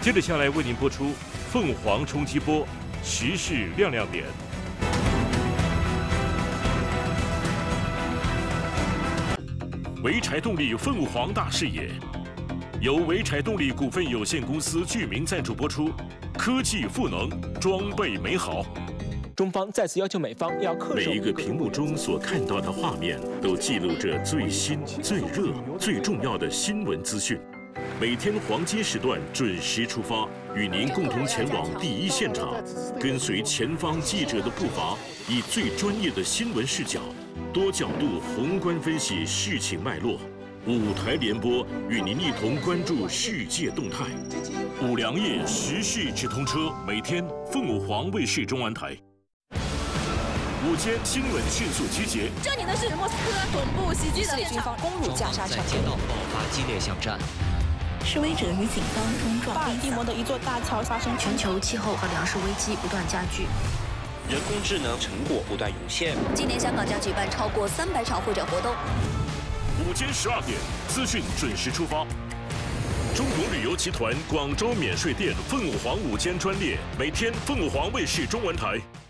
接着下来为您播出凤凰冲击波时事亮亮点。潍柴动力凤凰大视野，由潍柴动力股份有限公司具名赞助播出。科技赋能，装备美好。 中方再次要求美方要恪守。 每一个屏幕中所看到的画面，都记录着最新、最热、最重要的新闻资讯。每天黄金时段准时出发，与您共同前往第一现场，跟随前方记者的步伐，以最专业的新闻视角，多角度宏观分析事情脉络。5台联播，与您一同关注世界动态。5粮液时事直通车，每天凤凰卫视中文台。午间新闻迅速集结。 这里呢是莫斯科总部袭击的军方攻入加沙城， 在街道爆发激烈巷战。 示威者与警方冲撞。 巴尔的摩的一座大桥发生全球气候和粮食危机不断加剧， 人工智能成果不断涌现。 今年香港将举办超过300场会展活动。 午间12点，资讯准时出发。中国旅游集团广州免税店凤凰午间专列，每天凤凰卫视中文台。